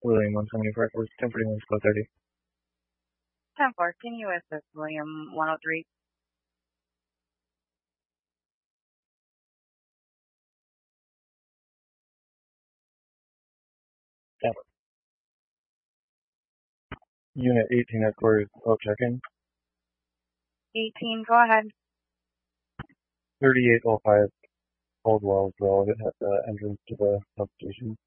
William 174, 1041, Squad 30. 10-4, can you assist William 103? Unit 18 headquarters, check-in. 18, go ahead. 3805 Coldwell Road at the entrance to the substation.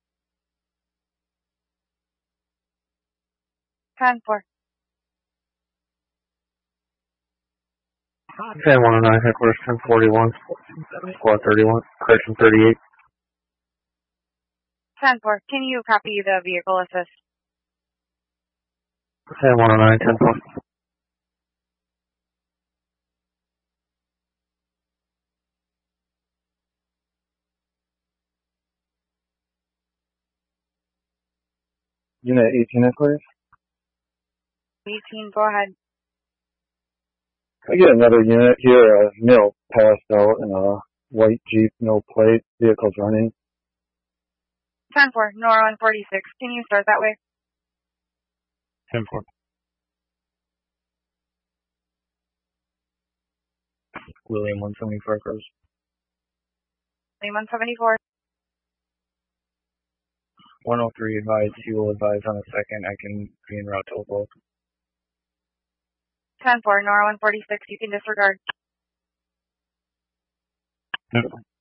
10-4. 109 headquarters, 1041, Squad 31, correction 38. 10-4, can you copy the vehicle assist? 109, 10-4. Unit 18 headquarters. 18, go ahead. I get another unit here, male passed out in a white Jeep, no plate, vehicle's running. 10-4, Nora 146, can you start that way? 10-4. William 174 Cross. William 174. 103 advised, he will advise on a second, I can be en route to both. 10-4, Nora 146, you can disregard. 10-4.